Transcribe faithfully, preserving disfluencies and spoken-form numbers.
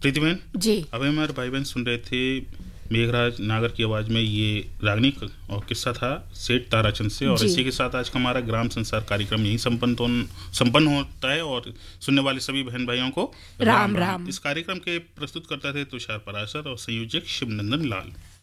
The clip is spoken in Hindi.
प्रीतिबेन जी। अभी हमारे भाई बहन सुन रहे थे मेघराज नागर की आवाज़ में ये रागनी और किस्सा था सेठ ताराचंद से। और जी। इसी के साथ आज का हमारा ग्राम संसार कार्यक्रम यही संपन्न तो संपन्न होता है। और सुनने वाले सभी बहन भाइयों को राम राम। इस कार्यक्रम के प्रस्तुत करते थे तुषार पराशर और संयोजक शिवनंदन लाल।